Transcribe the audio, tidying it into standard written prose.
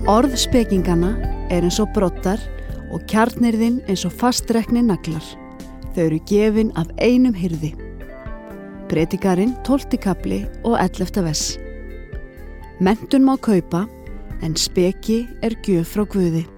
Orð spekingana eins og broddar og kjarnirðin eins og fastrekni naglar. Þau eru gefin af einum hirði. Predikarinn 12. kafli og 11. vers. Menntun má kaupa, en speki gjöf frá Guði.